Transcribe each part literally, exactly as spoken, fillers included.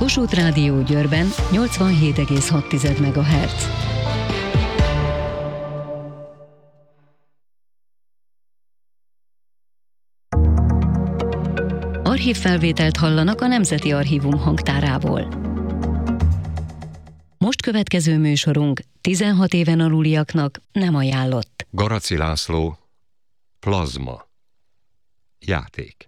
Kossuth Rádió Győrben nyolcvanhét egész hat megahertz. Archívfelvételt hallanak a Nemzeti Archívum hangtárából. Most következő műsorunk tizenhat éven aluliaknak nem ajánlott. Garaci László, Plazma. Játék.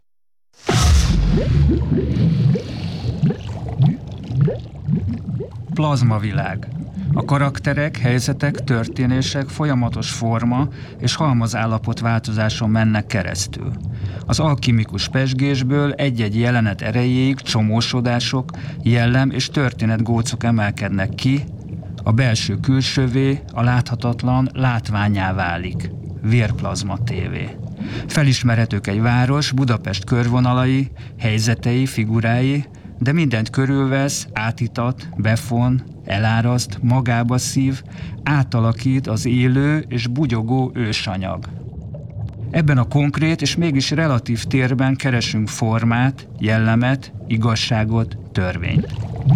Plazmavilág. A karakterek, helyzetek, történések folyamatos forma és halmazállapot változáson mennek keresztül. Az alkimikus pezsgésből egy-egy jelenet erejéig csomósodások, jellem és történetgócok emelkednek ki, a belső külsővé, a láthatatlan látvánnyá válik. Vérplazma té vé. Felismerhetők egy város, Budapest körvonalai, helyzetei, figurái, de mindent körülvesz, átítat, befon, eláraszt, magába szív, átalakít az élő és bugyogó ősanyag. Ebben a konkrét és mégis relatív térben keresünk formát, jellemet, igazságot, törvényt.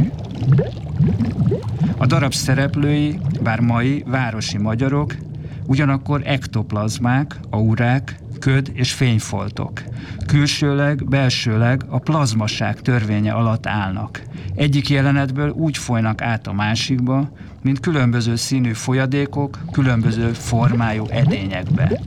A darab szereplői, bár mai városi magyarok, ugyanakkor ektoplazmák, aurák, köd és fényfoltok. Külsőleg, belsőleg a plazmaság törvénye alatt állnak. Egyik jelenetből úgy folynak át a másikba, mint különböző színű folyadékok, különböző formájú edényekbe.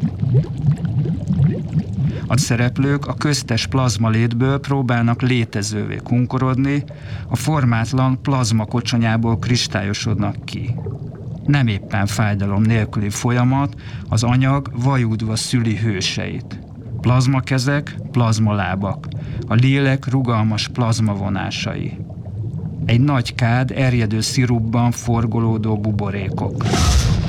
A szereplők a köztes plazmalétből próbálnak létezővé kunkorodni, a formátlan plazmakocsonyából kristályosodnak ki. Nem éppen fájdalom nélküli folyamat, az anyag vajúdva szüli hőseit. Plazmakezek, plazmalábak, a lélek rugalmas plazmavonásai. Egy nagy kád erjedő szirupban forgolódó buborékok.